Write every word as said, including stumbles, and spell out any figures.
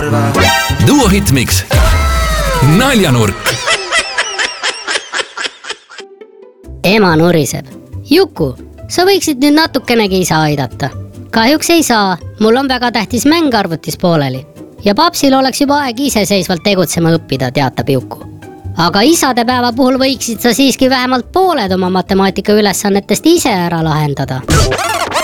Duo Hitmix Naljanurk. Ema nuriseb. Juku, sa võiksid nüüd natukenegi isa aidata. Kahjuks ei saa, mul on väga tähtis mäng arvutis pooleli. Ja papsil oleks juba aeg iseseisvalt tegutsema õppida, teatab Juku. Aga isade päeva puhul võiksid sa siiski vähemalt pooled oma matemaatika ülesannetest ise ära lahendada.